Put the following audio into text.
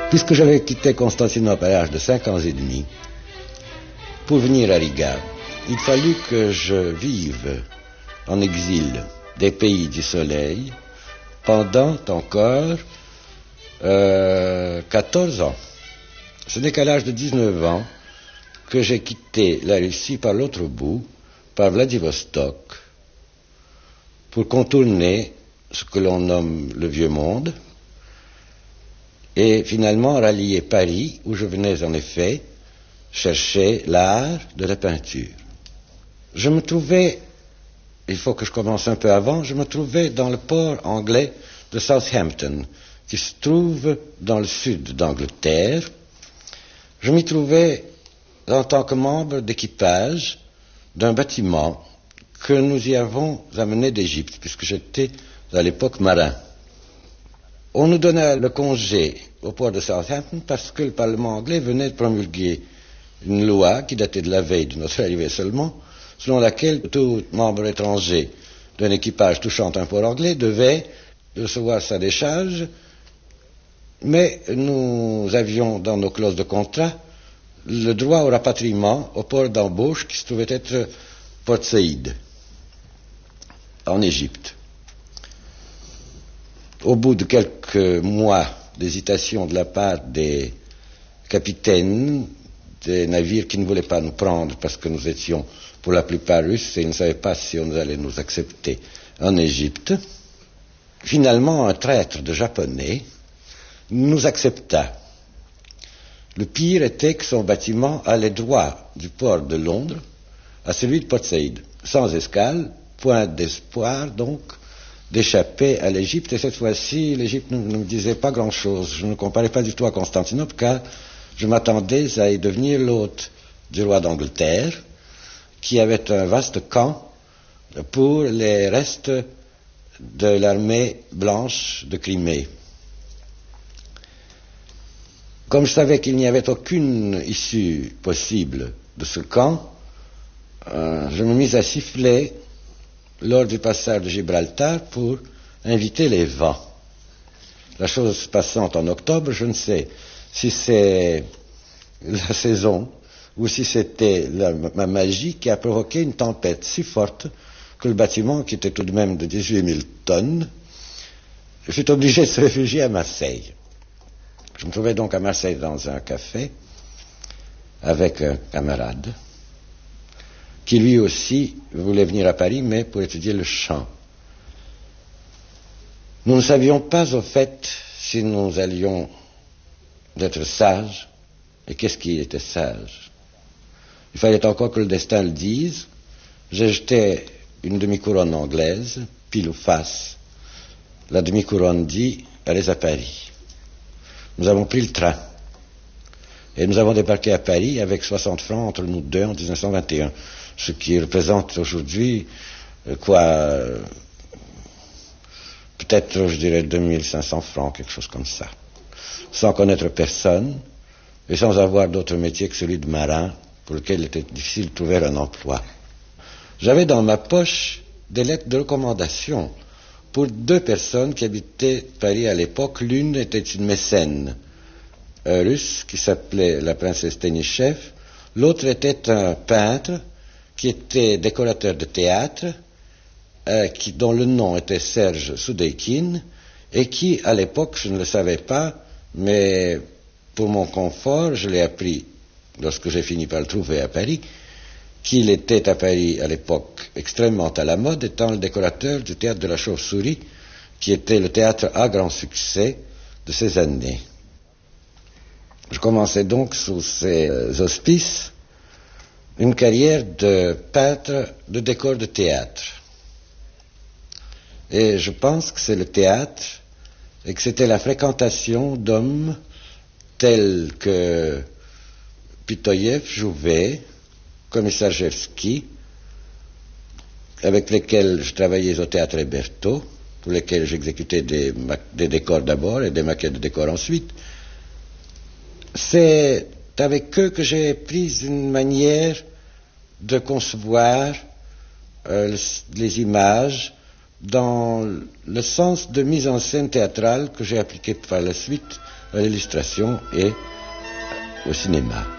Puisque j'avais quitté Constantinople à l'âge de 5 ans et demi, pour venir à Riga, il fallut que je vive en exil des pays du soleil pendant encore 14 ans. Ce n'est qu'à l'âge de 19 ans que j'ai quitté la Russie par l'autre bout, par Vladivostok, pour contourner ce que l'on nomme le Vieux Monde, et finalement rallier Paris, où je venais en effet chercher l'art de la peinture. Je me trouvais, il faut que je commence un peu avant, je me trouvais dans le port anglais de Southampton, qui se trouve dans le sud d'Angleterre. Je m'y trouvais en tant que membre d'équipage d'un bâtiment que nous y avons amené d'Égypte, puisque j'étais à l'époque marin. On nous donna le congé au port de Southampton parce que le Parlement anglais venait de promulguer une loi qui datait de la veille de notre arrivée seulement, selon laquelle tout membre étranger d'un équipage touchant un port anglais devait recevoir sa décharge, mais nous avions dans nos clauses de contrat le droit au rapatriement au port d'embauche qui se trouvait être Port Saïd, en Égypte. Au bout de quelques mois d'hésitation de la part des capitaines des navires qui ne voulaient pas nous prendre parce que nous étions pour la plupart russes et ils ne savaient pas si on allait nous accepter en Égypte, finalement un traître de japonais nous accepta. Le pire était que son bâtiment allait droit du port de Londres à celui de Port Saïd, sans escale, point d'espoir donc d'échapper à l'Égypte. Et cette fois-ci, l'Égypte ne me disait pas grand-chose. Je ne comparais pas du tout à Constantinople, car je m'attendais à y devenir l'hôte du roi d'Angleterre, qui avait un vaste camp pour les restes de l'armée blanche de Crimée. Comme je savais qu'il n'y avait aucune issue possible de ce camp, je me mis à siffler lors du passage de Gibraltar pour inviter les vents. La chose se passant en octobre, je ne sais si c'est la saison ou si c'était ma magie qui a provoqué une tempête si forte que le bâtiment, qui était tout de même de 18 000 tonnes, fut obligé de se réfugier à Marseille. Je me trouvais donc à Marseille dans un café avec un camarade qui lui aussi voulait venir à Paris, mais pour étudier le chant. Nous ne savions pas au fait si nous allions être sages, et qu'est-ce qui était sage. Il fallait encore que le destin le dise. J'ai jeté une demi-couronne anglaise, pile ou face. La demi-couronne dit « Allez à Paris ». Nous avons pris le train et nous avons débarqué à Paris avec 60 francs entre nous deux en 1921, ce qui représente aujourd'hui peut-être je dirais 2500 francs, quelque chose comme ça, sans connaître personne et sans avoir d'autre métier que celui de marin pour lequel il était difficile de trouver un emploi. J'avais dans ma poche des lettres de recommandation pour 2 personnes qui habitaient Paris à l'époque. L'une était une mécène russe qui s'appelait la princesse Tenichev. L'autre était un peintre qui était décorateur de théâtre, dont le nom était Serge Soudeikin, et qui, à l'époque, je ne le savais pas, mais pour mon confort, je l'ai appris lorsque j'ai fini par le trouver à Paris, qu'il était à Paris à l'époque extrêmement à la mode, étant le décorateur du théâtre de la Chauve-souris, qui était le théâtre à grand succès de ces années. Je commençais donc sous ces auspices une carrière de peintre de décors de théâtre. Et je pense que c'est le théâtre et que c'était la fréquentation d'hommes tels que Pitoyev, Jouvet, Komissarjevski, avec lesquels je travaillais au théâtre Hébertot, pour lesquels j'exécutais des décors d'abord et des maquettes de décors ensuite. C'est avec eux que j'ai pris une manière de concevoir les images dans le sens de mise en scène théâtrale que j'ai appliqué par la suite à l'illustration et au cinéma.